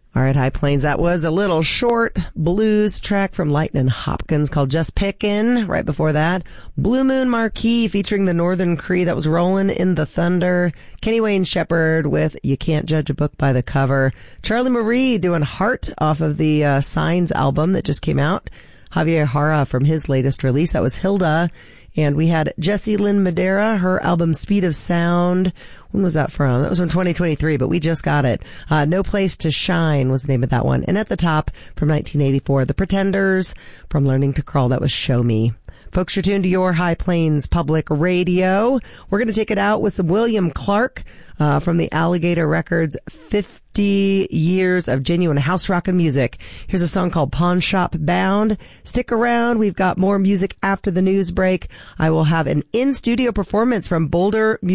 All right, High Plains, that was a little short blues track from Lightnin' Hopkins called Just Pickin'. Right before that, Blue Moon Marquee featuring the Northern Cree, that was Rollin' in the Thunder. Kenny Wayne Shepherd with You Can't Judge a Book by the Cover. Charlie Marie doing Heart off of the Signs album that just came out. Javier Jara from his latest release, that was Hilda. And we had Jessie Lynn Madera, her album Speed of Sound. When was that from? That was from 2023, but we just got it. No Place to Shine was the name of that one. And at the top, from 1984, The Pretenders, from Learning to Crawl, that was Show Me. Folks, you're tuned to your High Plains Public Radio. We're going to take it out with some William Clark from the Alligator Records 50 Years of Genuine House Rockin' Music. Here's a song called Pawn Shop Bound. Stick around. We've got more music after the news break. I will have an in-studio performance from Boulder